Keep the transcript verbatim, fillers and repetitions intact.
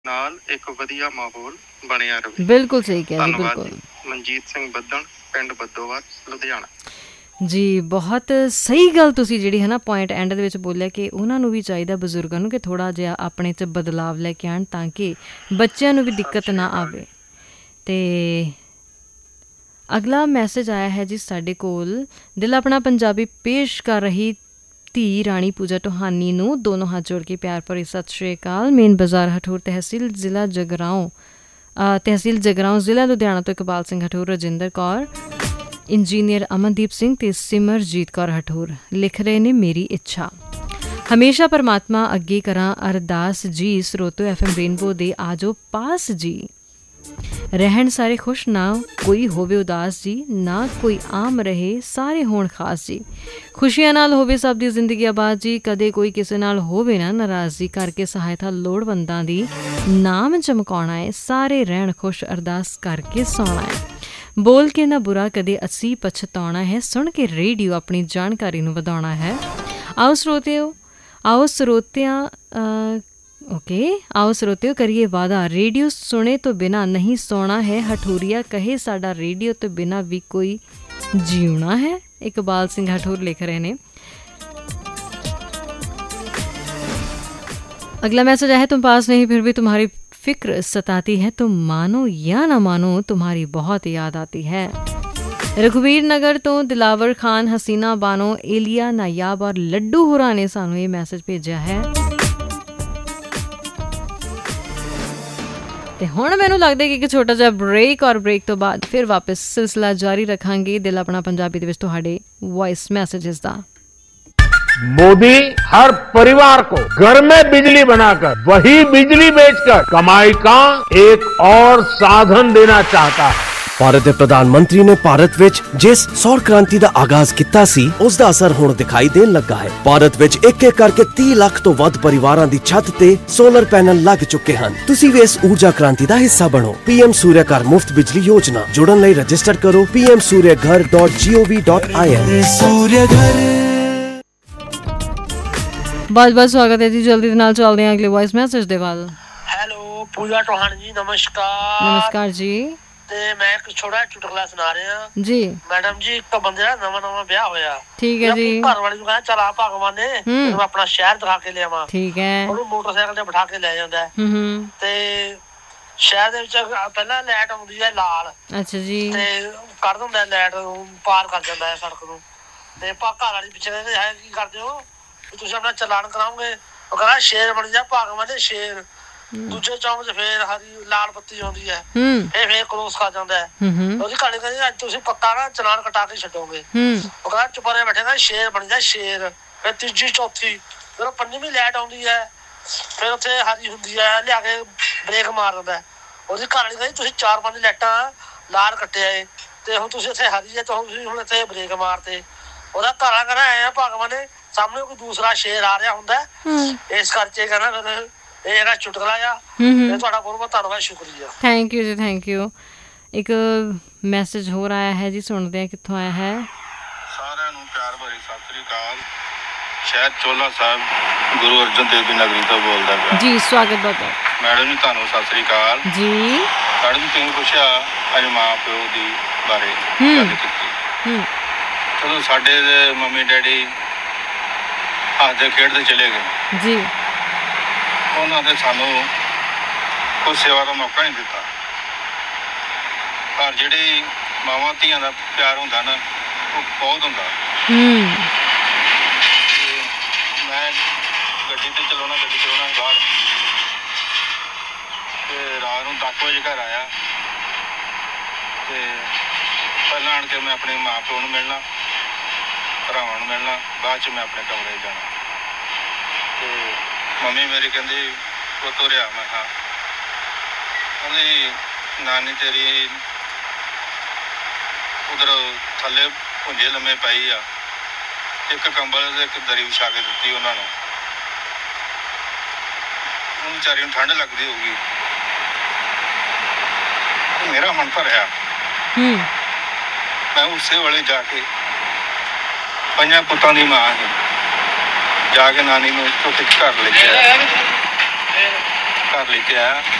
ਨਾਲ ਇੱਕ ਵਧੀਆ ਮਾਹੌਲ ਬਣਿਆ ਰਹੇ। ਬਿਲਕੁਲ ਸਹੀ ਕਿਹਾ ਜੀ, ਬਿਲਕੁਲ। ਮਨਜੀਤ ਸਿੰਘ ਬੱਦਣ, ਪਿੰਡ ਬੱਦੋਵਾਲ, ਲੁਧਿਆਣਾ। ਜੀ ਬਹੁਤ ਸਹੀ ਗੱਲ ਤੁਸੀਂ ਜਿਹੜੀ ਹੈ ਨਾ ਪੁਆਇੰਟ ਐਂਡ ਦੇ ਵਿੱਚ ਬੋਲਿਆ ਕਿ ਉਹਨਾਂ ਨੂੰ ਵੀ ਚਾਹੀਦਾ ਬਜ਼ੁਰਗਾਂ ਨੂੰ ਕਿ ਥੋੜ੍ਹਾ ਜਿਹਾ ਆਪਣੇ 'ਚ ਬਦਲਾਵ ਲੈ ਕੇ ਆਉਣ ਤਾਂ ਕਿ ਬੱਚਿਆਂ ਨੂੰ ਵੀ ਦਿੱਕਤ ਨਾ ਆਵੇ। ਅਤੇ ਅਗਲਾ ਮੈਸੇਜ ਆਇਆ ਹੈ ਜੀ ਸਾਡੇ ਕੋਲ, ਦਿਲ ਆਪਣਾ ਪੰਜਾਬੀ ਪੇਸ਼ ਕਰ ਰਹੀ ਧੀ ਰਾਣੀ ਪੂਜਾ ਟੋਹਾਨੀ ਨੂੰ ਦੋਨੋਂ ਹੱਥ ਜੋੜ ਕੇ ਪਿਆਰ ਭਰੀ ਸਤਿ ਸ਼੍ਰੀ ਅਕਾਲ। ਮੇਨ ਬਾਜ਼ਾਰ ਹਠੂਰ ਤਹਿਸੀਲ ਜ਼ਿਲ੍ਹਾ ਜਗਰਾਓਂ ਤਹਿਸੀਲ ਜਗਰਾਓਂ ਜ਼ਿਲ੍ਹਾ ਲੁਧਿਆਣਾ ਤੋਂ ਇਕਬਾਲ ਸਿੰਘ ਹਠੂਰ, ਰਜਿੰਦਰ ਕੌਰ, ਇੰਜੀਨੀਅਰ ਅਮਨਦੀਪ ਸਿੰਘ ਅਤੇ ਸਿਮਰਜੀਤ ਕੌਰ ਹਠੂਰ ਲਿਖ ਰਹੇ ਨੇ, ਮੇਰੀ ਇੱਛਾ ਹਮੇਸ਼ਾ ਪਰਮਾਤਮਾ ਅੱਗੇ ਕਰਾਂ ਅਰਦਾਸ ਜੀ, ਸਰੋਤੋ ਐਫ ਐਮ ਰੇਨਬੋ ਦੇ ਆਜੋ ਪਾਸ ਜੀ, ਰਹਿਣ ਸਾਰੇ ਖੁਸ਼, ਨਾ ਕੋਈ ਹੋਵੇ ਉਦਾਸ ਜੀ, ਨਾ ਕੋਈ ਆਮ ਰਹੇ ਸਾਰੇ ਹੋਣ ਖਾਸ ਜੀ, ਖੁਸ਼ੀਆਂ ਨਾਲ ਹੋਵੇ ਸਭ ਦੀ ਜ਼ਿੰਦਗੀ ਆਬਾਦ ਜੀ, ਕਦੇ ਕੋਈ ਕਿਸੇ ਨਾਲ ਹੋਵੇ ਨਾ ਨਾਰਾਜ਼ ਜੀ, ਕਰਕੇ ਸਹਾਇਤਾ ਲੋੜਵੰਦਾਂ ਦੀ ਨਾਮ ਚਮਕਾਉਣਾ ਹੈ, ਸਾਰੇ ਰਹਿਣ ਖੁਸ਼ ਅਰਦਾਸ ਕਰਕੇ ਸੌਣਾ ਹੈ, ਬੋਲ ਕੇ ਨਾ ਬੁਰਾ ਕਦੇ ਅਸੀਂ ਪਛਤਾਉਣਾ ਹੈ, ਸੁਣ ਕੇ ਰੇਡੀਓ ਆਪਣੀ ਜਾਣਕਾਰੀ ਨੂੰ ਵਧਾਉਣਾ ਹੈ। ਆਓ ਸਰੋਤਿਓ ਆਓ ਸਰੋਤਿਆਂ ਓਕੇ ਆਓ ਸਰੋਤਿਓ ਕਰੀਏ ਵਾਦਾ, ਰੇਡੀਓ ਸੁਣੇ ਤੋਂ ਬਿਨਾਂ ਨਹੀਂ ਸੋਣਾ ਹੈ, ਹਠੂਰੀਆ ਕਹੇ ਸਾਡਾ ਰੇਡੀਓ ਤੋਂ ਬਿਨਾਂ ਵੀ ਕੋਈ ਜਿਉਣਾ ਹੈ। ਇਕਬਾਲ ਸਿੰਘ ਹਠੂਰ ਲਿਖ ਰਹੇ ਨੇ। अगला मैसेज है, तुम पास नहीं फिर भी तुम्हारी फिक्र सताती है, तुम मानो या ना मानो तुम्हारी बहुत याद आती है। रघुवीर नगर तो दिलावर खान, हसीना बानो, एलिया नायाब और लड्डू हुरा ने सानू ये मैसेज भेजा है। ਤੇ ਹੁਣ ਮੈਨੂੰ ਲੱਗਦਾ ਕਿ ਇੱਕ ਛੋਟਾ ਜਿਹਾ ਬ੍ਰੇਕ ਔਰ ਬ੍ਰੇਕ ਤੋਂ ਬਾਅਦ ਫਿਰ ਵਾਪਸ ਸਿਲਸਿਲਾ ਜਾਰੀ ਰੱਖਾਂਗੇ ਦਿਲ ਆਪਣਾ ਪੰਜਾਬੀ ਦੇ ਵਿੱਚ ਤੁਹਾਡੇ ਵੌਇਸ ਮੈਸੇजेस ਦਾ। मोदी हर परिवार को घर में बिजली बनाकर वही बिजली बेचकर कमाई का एक और साधन देना चाहता है। ਭਾਰਤ ਦੇ ਪ੍ਰਧਾਨ ਮੰਤਰੀ ਨੇ ਭਾਰਤ ਵਿੱਚ ਜਿਸ ਸੌਰ ਕ੍ਰਾਂਤੀ ਦਾ ਆਗਾਜ਼ ਕੀਤਾ ਸੀ ਉਸ ਦਾ ਅਸਰ ਹੁਣ ਦਿਖਾਈ ਦੇਣ ਲੱਗਾ ਹੈ। ਭਾਰਤ ਵਿੱਚ ਇੱਕ ਇੱਕ ਕਰਕੇ ਤੀਹ ਲੱਖ ਤੋਂ ਵੱਧ ਪਰਿਵਾਰਾਂ ਦੀ ਛੱਤ ਤੇ ਸੋਲਰ ਪੈਨਲ ਲੱਗ ਚੁੱਕੇ ਹਨ। ਤੁਸੀਂ ਵੀ ਇਸ ਊਰਜਾ ਕ੍ਰਾਂਤੀ ਦਾ ਹਿੱਸਾ ਬਣੋ। ਪੀਐਮ ਸੂਰਿਆ ਘਰ ਮੁਫਤ ਬਿਜਲੀ ਯੋਜਨਾ ਜੁੜਨ ਲਈ ਰਜਿਸਟਰ ਕਰੋ ਪੀ ਐਮ ਸੂਰਿਆ ਘਰ ਡਾਟ ਜੀ ਓ ਵੀ ਡਾਟ ਆਈ ਐਨ। ਸੂਰਿਆ ਘਰ। ਬਹੁਤ ਬਹੁਤ ਸਵਾਗਤ ਹੈ ਜੀ। ਜਲਦੀ ਦੇ ਨਾਲ ਚੱਲਦੇ ਹਾਂ ਅਗਲੇ ਵੌਇਸ ਮੈਸੇਜ ਦੇ ਵੱਲ। ਹੈਲੋ ਪੂਜਾ ਟੋਹਾਨ ਜੀ, ਨਮਸਕਾਰ। ਨਮਸਕਾਰ ਜੀ। ਤੇ ਮੈਂ ਇੱਕ ਛੋਟਾ ਚੁਟਕਲਾ ਸੁਣਾ ਰਿਹਾ ਜੀ। ਮੈਡਮ ਜੀ, ਇੱਕ ਬੰਦੇ ਦਾ ਨਵਾਂ ਨਵਾਂ ਵਿਆਹ ਹੋਇਆ। ਠੀਕ ਹੈ ਜੀ। ਘਰ ਵਾਲੀ ਨੂੰ ਕਹਿੰਦਾ ਚਲ ਆ ਭਗਵਾਨ ਨੇ ਤੈਨੂੰ ਆਪਣਾ ਸ਼ਹਿਰ ਦਿਖਾ ਕੇ ਲਿਆਵਾਂ। ਠੀਕ ਹੈ। ਉਹਨੂੰ ਮੋਟਰਸਾਈਕਲ ਤੇ ਬਿਠਾ ਕੇ ਲੈ ਜਾਂਦਾ ਤੇ ਸ਼ਹਿਰ ਦੇ ਵਿੱਚ ਪਹਿਲਾਂ ਲਾਈਟ ਆਉਂਦੀ ਹੈ ਲਾਲ। ਅੱਛਾ ਜੀ। ਤੇ ਕੱਢ ਦਿੰਦਾ ਲਾਈਟ, ਪਾਰ ਕਰ ਜਾਂਦਾ ਹੈ ਸੜਕ ਨੂੰ। ਤੇ ਘਰ ਵਾਲੀ ਪਿੱਛੇ ਕਹਿੰਦੇ ਹੈ ਕੀ ਕਰਦੇ ਹੋ, ਤੁਸੀਂ ਆਪਣਾ ਚਲਾਨ ਕਰਾਓਗੇ? ਉਹ ਕਹਿੰਦਾ ਸ਼ੇਰ ਬਣ ਜਾ ਭਗਵਾਨ ਦੇ ਸ਼ੇਰ। ਦੂਜੇ ਚੌਂਕ ਚ ਫੇਰ ਹਰੀ ਲਾਲ ਬੱਤੀ ਆਉਂਦੀ ਹੈ, ਇਹ ਫੇਰ ਕ੍ਰੋਸ ਕਰ ਜਾਂਦਾ ਹੈ। ਉਹਦੀ ਕਹਾਣੀ ਕਹਿੰਦੀ ਅੱਜ ਤੁਸੀਂ ਪੱਕਾ ਨਾ ਚਲਾਨ ਕਟਾ ਕੇ ਛੱਡੋਗੇ। ਉਹ ਕਹਿੰਦਾ ਚੁਪਰੇ ਬੈਠੇਗਾ ਸ਼ੇਰ ਬਣ ਜਾ ਸ਼ੇਰ। ਫਿਰ ਤੀਜੀ ਚੌਥੀ ਫਿਰ ਪੰਜਵੀਂ ਲਾਈਟ ਆਉਂਦੀ ਹੈ, ਫਿਰ ਉੱਥੇ ਹਰੀ ਹੁੰਦੀ ਹੈ, ਲਿਆ ਕੇ ਬ੍ਰੇਕ ਮਾਰ ਦਿੰਦਾ ਹੈ। ਉਹਦੀ ਕਹਾਣੀ ਕਹਿੰਦੀ ਤੁਸੀਂ ਚਾਰ ਪੰਜ ਲਾਈਟਾਂ ਲਾਲ ਕੱਟਿਆ ਏ ਤੇ ਹੁਣ ਤੁਸੀਂ ਇੱਥੇ ਹਰੀ ਹੈ, ਤੁਸੀਂ ਹੁਣ ਇੱਥੇ ਬ੍ਰੇਕ ਮਾਰਤੇ। ਉਹਦਾ ਘਰਾਂ ਕਹਿੰਦਾ ਐ ਭਗਵਾਨ ਨੇ ਸਾਹਮਣੇ ਕੋਈ ਦੂਸਰਾ ਸ਼ੇਰ ਆ ਰਿਹਾ ਹੁੰਦਾ, ਇਸ ਕਰਕੇ ਕਹਿੰਦਾ ਫਿਰ ਇਹ ਜਿਹੜਾ ਚੁਟਕਲਾ ਆ ਇਹ ਤੁਹਾਡਾ ਬਹੁਤ ਬਹੁਤ ਧੰਨਵਾਦ, ਸ਼ੁਕਰੀਆ। ਥੈਂਕ ਯੂ ਜੀ, ਥੈਂਕ ਯੂ। ਇੱਕ ਮੈਸੇਜ ਹੋਰ ਆਇਆ ਹੈ ਜੀ, ਸੁਣਦੇ ਹਾਂ ਕਿੱਥੋਂ ਆਇਆ ਹੈ। ਸਾਰਿਆਂ ਨੂੰ ਪਿਆਰ ਭਰੀ ਸਤਿ ਸ੍ਰੀ ਅਕਾਲ। ਸ਼ਹਿਰ ਚੋਲਾ ਸਾਹਿਬ ਗੁਰੂ ਅਰਜਨ ਦੇਵ ਦੀ ਨਗਰੀ ਤੋਂ ਬੋਲਦਾ ਪਿਆ ਜੀ। ਸਵਾਗਤ ਬਾਬਾ। ਮੈਡਮ ਜੀ ਤੁਹਾਨੂੰ ਸਤਿ ਸ੍ਰੀ ਅਕਾਲ ਜੀ। ਮੈਡਮ ਜੀ ਤੁਸੀਂ ਪੁੱਛਿਆ ਅੱਜ ਮਾਂ ਪਿਓ ਦੀ ਬਾਰੇ ਗੱਲ ਕੀਤੀ। ਚਲੋ ਸਾਡੇ ਮੰਮੀ ਡੈਡੀ ਹੱਸਦੇ ਖੇਡਦੇ ਚਲੇ ਗਏ ਜੀ। ਉਹਨਾਂ ਨੇ ਸਾਨੂੰ ਕੋਈ ਸੇਵਾ ਦਾ ਮੌਕਾ ਨਹੀਂ ਦਿੱਤਾ, ਪਰ ਜਿਹੜੀ ਮਾਵਾਂ ਧੀਆਂ ਦਾ ਪਿਆਰ ਹੁੰਦਾ ਨਾ ਉਹ ਬਹੁਤ ਹੁੰਦਾ। ਮੈਂ ਗੱਡੀ ਤੇ ਚਲਾਉਣਾ ਗੱਡੀ ਚਲਾਉਣਾ ਬਾਹਰ ਤੇ ਰਾਤ ਨੂੰ ਦਸ ਵਜੇ ਘਰ ਆਇਆ ਤੇ ਪਹਿਲਾਂ ਆਣ ਕੇ ਮੈਂ ਆਪਣੇ ਮਾਂ ਪਿਓ ਨੂੰ ਮਿਲਣਾ, ਭਰਾਵਾਂ ਨੂੰ ਮਿਲਣਾ, ਬਾਅਦ 'ਚ ਮੈਂ ਆਪਣੇ ਕਮਰੇ ਜਾਣਾ। ਤੇ ਮੰਮੀ ਮੇਰੀ ਕਹਿੰਦੀ ਉਹ ਤੁਰਿਆ। ਮੈਂ ਕਿਹਾ ਕਹਿੰਦੀ ਨਾਨੀ ਤੇਰੀ ਉਧਰ ਥੱਲੇ ਭੁੰਜੇ ਲੰਮੇ ਪਈ ਆ, ਇੱਕ ਕੰਬਲ ਤੇ ਇੱਕ ਦਰੀ ਵਿਛਾ ਕੇ ਦਿੱਤੀ ਉਹਨਾਂ ਨੂੰ। ਉਹਨੂੰ ਵਿਚਾਰੀ ਨੂੰ ਠੰਡ ਲੱਗਦੀ ਹੋਊਗੀ। ਮੇਰਾ ਮਨ ਭਰਿਆ। ਮੈਂ ਉਸੇ ਵੇਲੇ ਜਾ ਕੇ ਪੰਜਾਂ ਪੁੱਤਾਂ ਦੀ ਮਾਂ ਸੀ, ਜਾ ਕੇ ਨਾਨੀ ਨੂੰ ਚੁੱਕ ਕੇ ਘਰ ਲੈ ਕੇ ਆਇਆ। ਘਰ ਲੈ ਕੇ ਆਇਆ